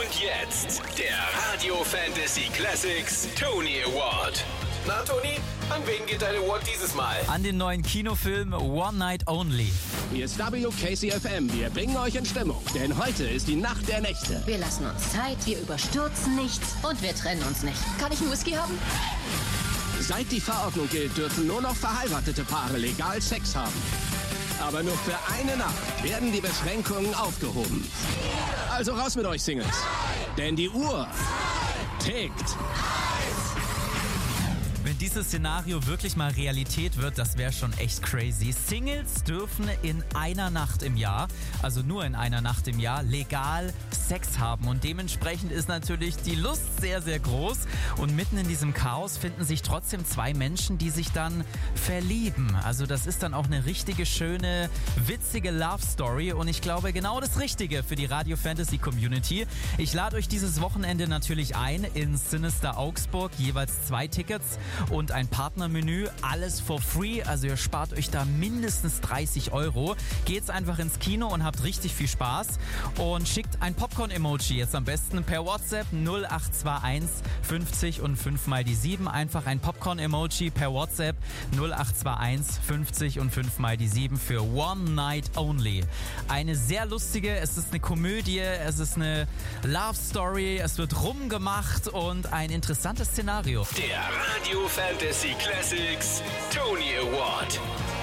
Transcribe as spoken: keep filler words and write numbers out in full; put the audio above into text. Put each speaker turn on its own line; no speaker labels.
Und jetzt der Radio Fantasy Classics Tony Award.
Na Toni, an wen geht dein Award dieses Mal?
An den neuen Kinofilm One Night Only.
Hier ist W K C F M, wir bringen euch in Stimmung, denn heute ist die Nacht der Nächte.
Wir lassen uns Zeit, wir überstürzen nichts und wir trennen uns nicht. Kann ich einen Whisky haben?
Seit die Verordnung gilt, dürfen nur noch verheiratete Paare legal Sex haben. Aber nur für eine Nacht werden die Beschränkungen aufgehoben. Also raus mit euch, Singles. Denn die Uhr tickt.
Wenn dieses Szenario wirklich mal Realität wird, das wäre schon echt crazy. Singles dürfen in einer Nacht im Jahr, also nur in einer Nacht im Jahr, legal Sex haben. Und dementsprechend ist natürlich die Lust sehr, sehr groß. Und mitten in diesem Chaos finden sich trotzdem zwei Menschen, die sich dann verlieben. Also das ist dann auch eine richtige, schöne, witzige Love-Story. Und ich glaube, genau das Richtige für die Radio Fantasy Community. Ich lade euch dieses Wochenende natürlich ein ins Sinister Augsburg. Jeweils zwei Tickets und ein Partnermenü. Alles for free. Also ihr spart euch da mindestens dreißig Euro. Geht's einfach ins Kino und habt richtig viel Spaß. Und schickt ein Popcorn-Emoji jetzt am besten per WhatsApp null acht zwei eins fünfzig und fünf mal die sieben. Einfach ein Popcorn-Emoji per WhatsApp null acht zwei eins fünfzig und fünf mal die sieben für One Night Only. Eine sehr lustige, es ist eine Komödie, es ist eine Love Story, es wird rumgemacht und ein interessantes Szenario.
Der Radio Fantasy Classics Tony Award.